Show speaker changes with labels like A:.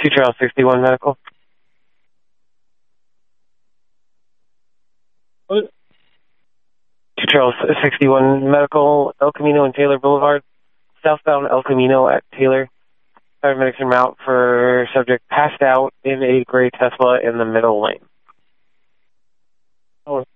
A: Charles 61 Medical.
B: What?
A: 2 Charles 61 Medical, El Camino and Taylor Boulevard, southbound El Camino at Taylor. Paramedics en route for subject passed out in a gray Tesla in the middle lane.
B: Oh,